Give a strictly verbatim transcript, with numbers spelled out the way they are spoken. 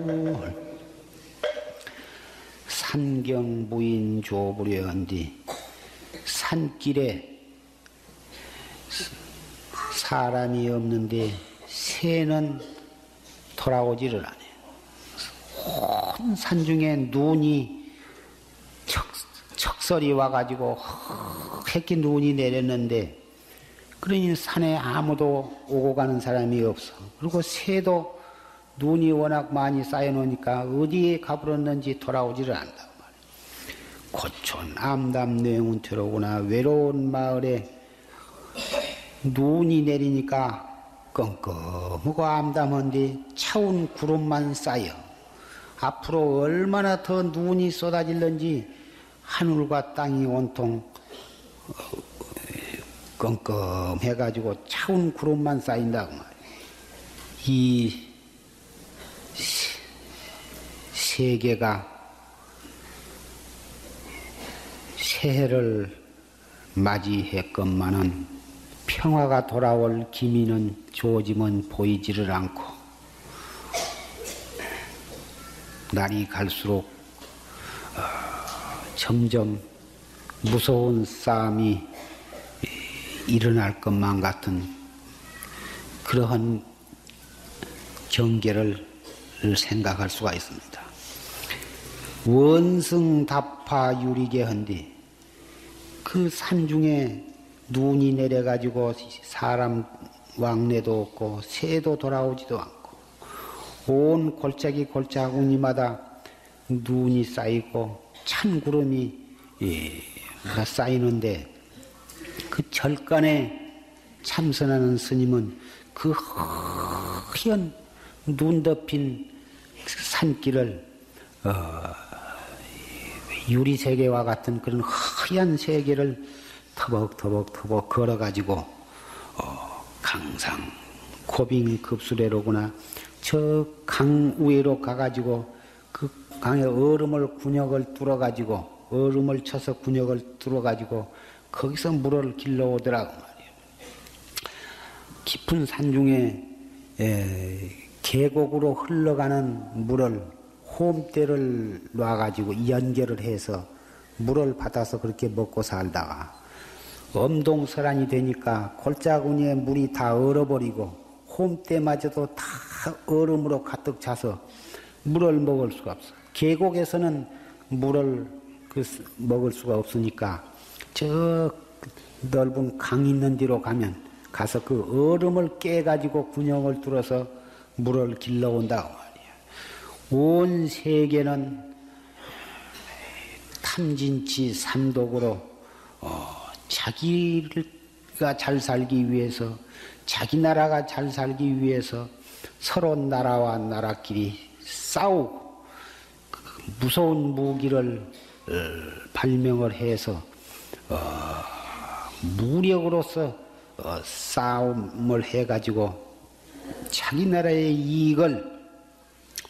산경무인 조부려한디 산길에 사람이 없는데 새는 돌아오지를 않아요. 온 산중에 눈이 척, 척설이 와가지고 흑히 눈이 내렸는데 그러니 산에 아무도 오고 가는 사람이 없어. 그리고 새도 눈이 워낙 많이 쌓여놓으니까 어디에 가버렸는지 돌아오지를 않는다고 말이야. 고촌 암담 뇌문 퇴로구나. 외로운 마을에 눈이 내리니까 껌껌하고 암담한데 차운 구름만 쌓여. 앞으로 얼마나 더 눈이 쏟아질는지 하늘과 땅이 온통 껌껌해가지고 차운 구름만 쌓인다고 말이야. 이 세계가 새해를 맞이했건만은 평화가 돌아올 기미는 조짐은 보이지를 않고 날이 갈수록 어, 점점 무서운 싸움이 일어날 것만 같은 그러한 경계를 생각할 수가 있습니다. 원승답화 유리계헌디 그 산중에 눈이 내려가지고 사람 왕래도 없고 새도 돌아오지도 않고 온 골짜기 골짜구니마다 눈이 쌓이고 찬 구름이 예, 쌓이는데 그 절간에 참선하는 스님은 그 허연 눈 덮인 산길을 어, 유리세계와 같은 그런 하얀 세계를 터벅터벅터벅 걸어가지고 어, 강상 고빙급수레로구나. 저 강 위로 가가지고 그 강에 얼음을 군역을 뚫어가지고 얼음을 쳐서 군역을 뚫어가지고 거기서 물을 길러오더라고 말이에요. 깊은 산중에 에, 계곡으로 흘러가는 물을 홈대를 놔가지고 연결을 해서 물을 받아서 그렇게 먹고 살다가 엄동설한이 되니까 골짜구니에 물이 다 얼어버리고 홈대마저도 다 얼음으로 가득 차서 물을 먹을 수가 없어. 계곡에서는 물을 그 먹을 수가 없으니까 저 넓은 강 있는 데로 가면 가서 그 얼음을 깨가지고 군역을 뚫어서 물을 길러온다고 말이야. 온 세계는 탐진치 삼독으로 어, 자기가 잘 살기 위해서 자기 나라가 잘 살기 위해서 서로 나라와 나라끼리 싸우고 그 무서운 무기를 어, 발명을 해서 어, 무력으로서 어, 싸움을 해가지고 자기 나라의 이익을